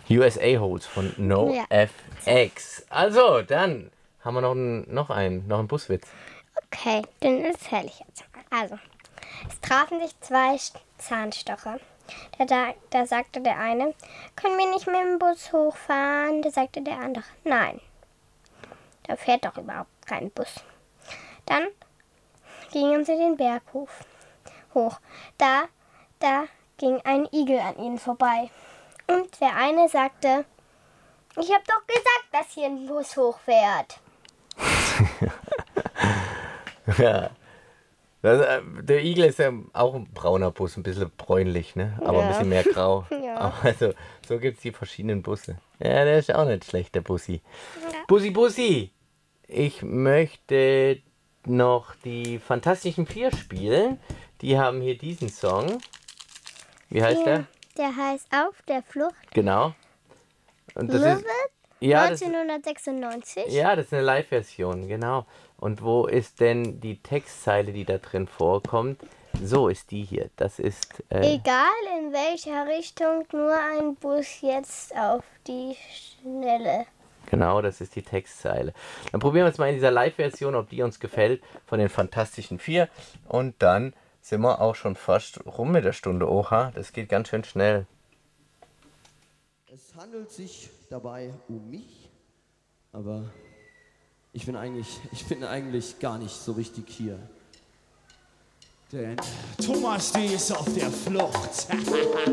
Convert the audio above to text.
USA Holds von NoFX. Also, dann haben wir noch einen Buswitz. Okay, dann ist es herrlich. Also, es trafen sich zwei Zahnstocher. Da sagte der eine, können wir nicht mit dem Bus hochfahren? Da sagte der andere, nein, da fährt doch überhaupt kein Bus. Dann gingen sie den Berg hoch. Da ging ein Igel an ihnen vorbei. Und der eine sagte, ich habe doch gesagt, dass hier ein Bus hochfährt. Ja. Der Igel ist ja auch ein brauner Bus, ein bisschen bräunlich, ne? Aber ein bisschen mehr grau. Ja. Aber also, so gibt es die verschiedenen Busse. Ja, der ist auch nicht schlecht, der Bussi. Ja. Bussi! Ich möchte noch die Fantastischen Vier spielen. Die haben hier diesen Song. Wie heißt der? Der heißt Auf der Flucht. Genau. Und das Love ist, It, ja, 1996. das ist eine Live-Version, genau. Und wo ist denn die Textzeile, die da drin vorkommt? So ist die hier. Das ist... Egal in welcher Richtung, nur ein Bus jetzt auf die Schnelle. Genau, das ist die Textzeile. Dann probieren wir es mal in dieser Live-Version, ob die uns gefällt, von den Fantastischen Vier. Und dann sind wir auch schon fast rum mit der Stunde. Oha, das geht ganz schön schnell. Es handelt sich dabei um mich, aber ich bin eigentlich gar nicht so richtig hier. Denn Thomas D. ist auf der Flucht.